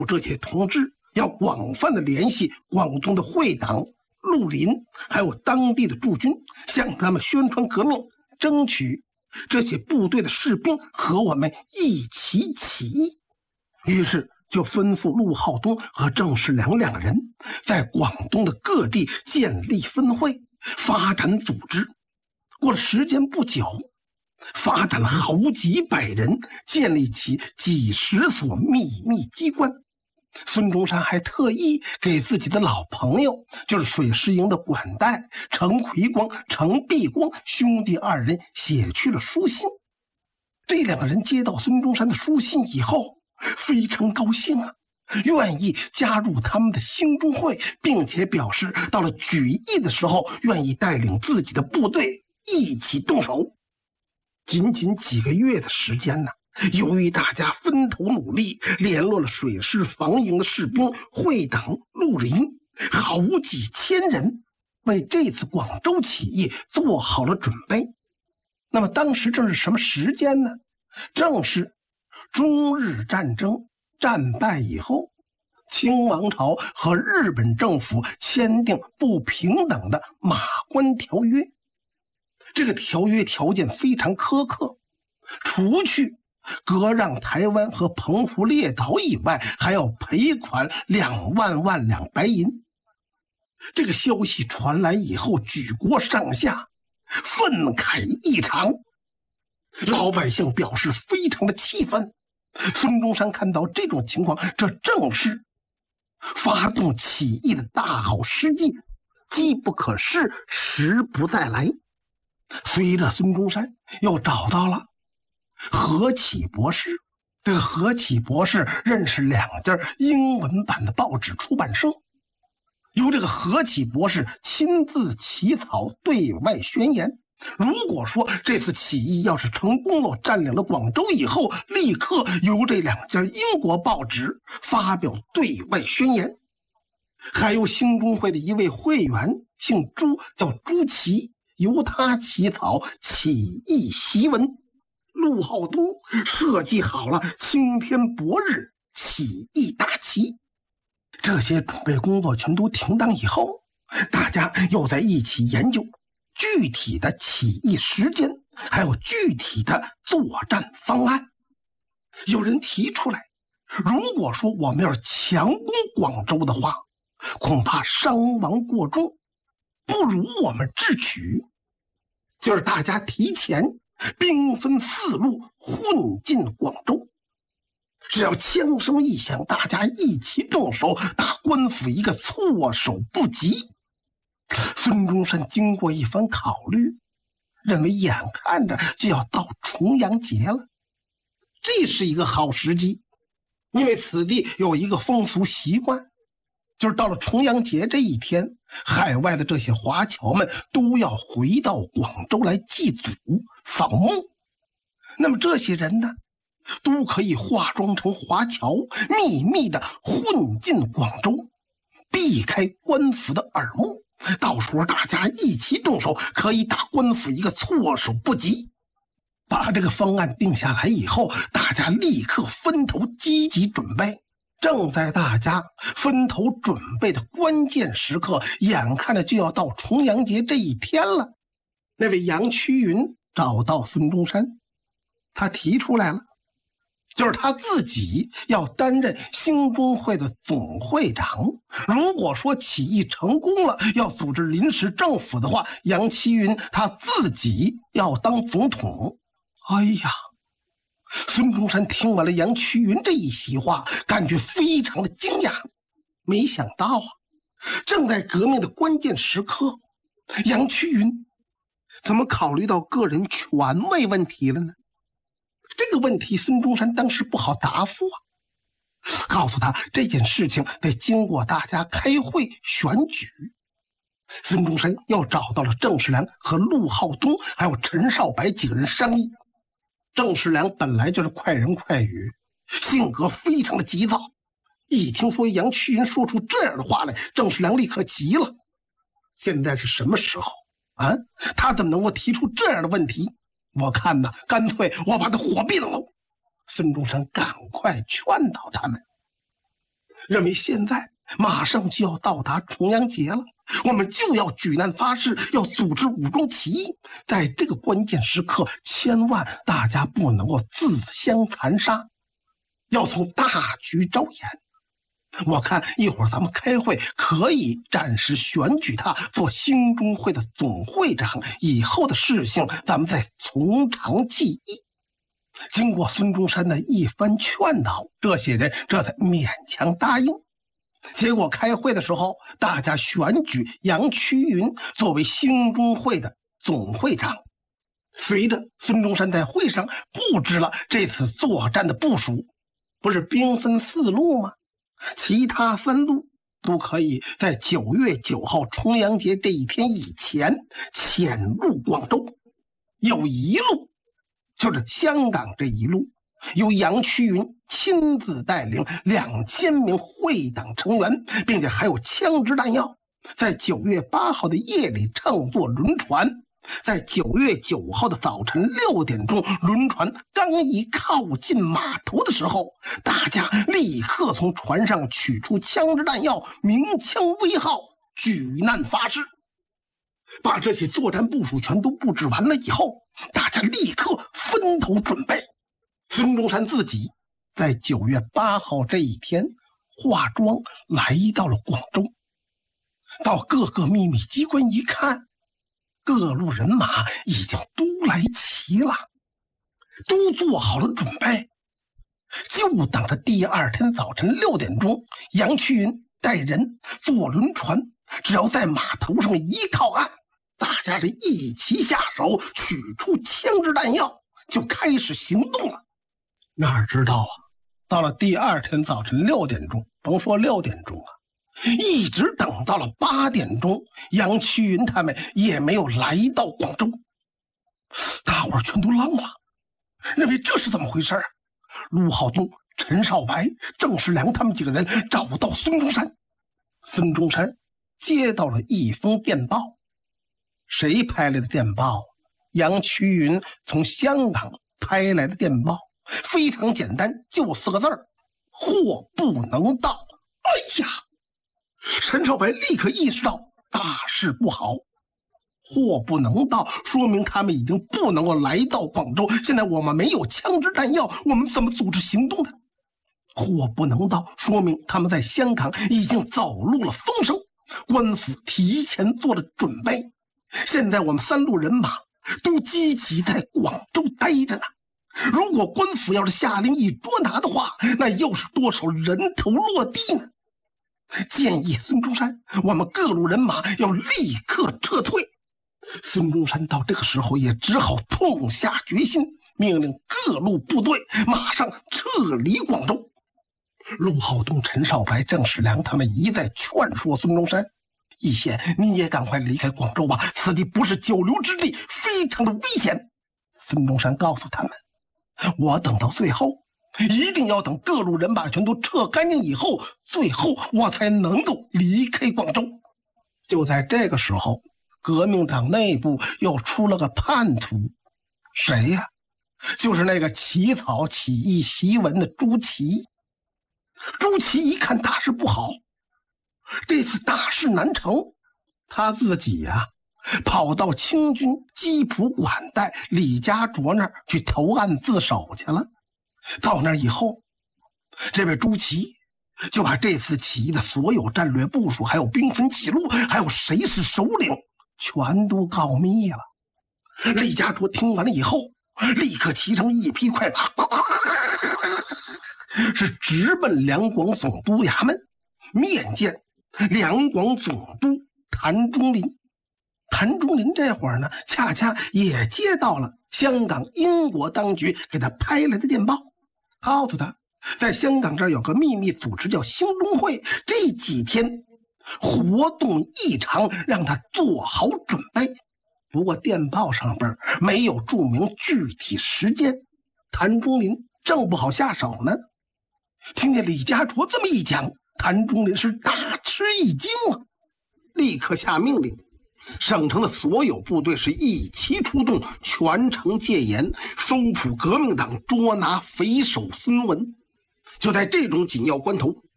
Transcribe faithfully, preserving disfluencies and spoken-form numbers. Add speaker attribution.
Speaker 1: 这些同志要广泛的联系广东的会党、绿林，还有当地的驻军，向他们宣传革命，争取这些部队的士兵和我们一起起义。于是就吩咐陆浩东和郑世良两个人在广东的各地建立分会，发展组织。过了时间不久，发展了好几百人，建立起几十所秘密机关。孙中山还特意给自己的老朋友，就是水师营的管带程奎光、程璧光兄弟二人写去了书信。这两个人接到孙中山的书信以后，非常高兴啊，愿意加入他们的兴中会，并且表示到了举义的时候，愿意带领自己的部队一起动手。仅仅几个月的时间呢，由于大家分头努力，联络了水师防营的士兵、会党、绿林，好几千人，为这次广州起义做好了准备。那么当时正是什么时间呢？正是中日战争战败以后，清王朝和日本政府签订不平等的马关条约。这个条约条件非常苛刻，除去割让台湾和澎湖列岛以外，还要赔款两万万两白银。这个消息传来以后，举国上下愤慨异常，老百姓表示非常的气愤。孙中山看到这种情况，这正是发动起义的大好时机，机不可失，时不再来。随着孙中山又找到了何启博士，这个何启博士认识两家英文版的报纸出版社，由这个何启博士亲自起草对外宣言。如果说这次起义要是成功了，占领了广州以后，立刻由这两家英国报纸发表对外宣言。还有兴中会的一位会员姓朱，叫朱祁，由他起草起义檄文。陆浩东设计好了青天白日起义大旗。这些准备工作全都停当以后，大家又在一起研究具体的起义时间，还有具体的作战方案。有人提出来，如果说我们要是强攻广州的话，恐怕伤亡过重，不如我们智取，就是大家提前兵分四路混进广州，只要枪声一响，大家一起动手，打官府一个措手不及。孙中山经过一番考虑，认为眼看着就要到重阳节了，这是一个好时机。因为此地有一个风俗习惯，就是到了重阳节这一天，海外的这些华侨们都要回到广州来祭祖扫墓。那么这些人呢，都可以化妆成华侨，秘密的混进广州，避开官府的耳目。到时候大家一起动手，可以打官府一个措手不及。把这个方案定下来以后，大家立刻分头积极准备。正在大家分头准备的关键时刻，眼看着就要到重阳节这一天了。那位杨屈云找到孙中山，他提出来了，就是他自己要担任兴中会的总会长。如果说起义成功了，要组织临时政府的话，杨其云他自己要当总统。哎呀，孙中山听完了杨屈云这一席话，感觉非常的惊讶。没想到啊，正在革命的关键时刻，杨屈云怎么考虑到个人权位问题了呢？这个问题孙中山当时不好答复啊，告诉他这件事情得经过大家开会选举。孙中山又找到了郑世良和陆浩东还有陈少白几个人商议。郑世良本来就是快人快语，性格非常的急躁，一听说杨屈云说出这样的话来，郑世良立刻急了。现在是什么时候啊？他怎么能够提出这样的问题？我看呢，干脆我把他火并了。孙中山赶快劝导他们。 认为现在马上就要到达重阳节了，我们就要举难发誓，要组织武装起义。在这个关键时刻，千万大家不能够自相残杀，要从大局着眼。我看一会儿咱们开会可以暂时选举他做兴中会的总会长，以后的事情咱们再从长计议。经过孙中山的一番劝导，这些人这才勉强答应。结果开会的时候，大家选举杨衢云作为兴中会的总会长。随着孙中山在会上布置了这次作战的部署，不是兵分四路吗？其他三路都可以在九月九号重阳节这一天以前潜入广州，有一路就是香港这一路，由杨衢云亲自带领两千名会党成员，并且还有枪支弹药，在九月八号的夜里乘坐轮船，在九月九号的早晨六点钟，轮船刚一靠近码头的时候，大家立刻从船上取出枪支弹药，鸣枪威号，举难发誓。把这些作战部署全都布置完了以后，大家立刻分头准备。孙中山自己在九月八号这一天化妆来到了广州，到各个秘密机关一看，各路人马已经都来齐了，都做好了准备，就等着第二天早晨六点钟，杨衢云带人坐轮船，只要在码头上一靠岸，大家这一齐下手，取出枪支弹药，就开始行动了。哪知道啊，到了第二天早晨六点钟，甭说六点钟啊，一直等到了八点钟，杨衢云他们也没有来到广州。大伙儿全都愣了，认为这是怎么回事啊？陆浩东、陈少白、郑世良他们几个人找到孙中山。孙中山接到了一封电报。谁拍来的电报？杨衢云从香港拍来的电报，非常简单，就四个字儿：货不能到。哎呀！陈少白立刻意识到大事不好，货不能到，说明他们已经不能够来到广州。现在我们没有枪支弹药，我们怎么组织行动呢？货不能到，说明他们在香港已经走漏了风声，官府提前做了准备。现在我们三路人马都积极在广州待着呢。如果官府要是下令一捉拿的话，那又是多少人头落地呢？建议孙中山，我们各路人马要立刻撤退。孙中山到这个时候也只好痛下决心，命令各路部队马上撤离广州。陆浩东、陈少白、郑世良他们一再劝说孙中山，义贤，你也赶快离开广州吧，此地不是久留之地，非常的危险。孙中山告诉他们，我等到最后一定要等各路人马全都撤干净以后，最后我才能够离开广州。就在这个时候，革命党内部又出了个叛徒。谁呀？就是那个起草起义檄文的朱祁。朱祁一看大事不好，这次大事难成，他自己呀、啊、跑到清军基普管带李家卓那儿去投案自首去了。到那儿以后，这位朱祁就把这次起义的所有战略部署，还有兵分记录，还有谁是首领，全都告密了。李家卓听完了以后，立刻骑上一匹快马，是直奔两广总督衙门，面见两广总督谭中麟。谭中麟这会儿呢，恰恰也接到了香港英国当局给他拍来的电报，告诉他在香港这儿有个秘密组织叫兴中会，这几天活动异常，让他做好准备。不过电报上边没有注明具体时间，谭中麟正不好下手呢。听见李家卓这么一讲，谭中麟是大吃一惊啊，立刻下命令，省城的所有部队是一齐出动，全城戒严，搜捕革命党，捉拿匪首孙文。就在这种紧要关头，